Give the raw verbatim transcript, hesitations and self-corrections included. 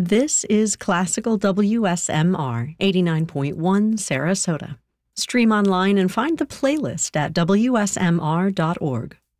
This is Classical W S M R eighty-nine point one Sarasota. Stream online and find the playlist at W S M R dot org.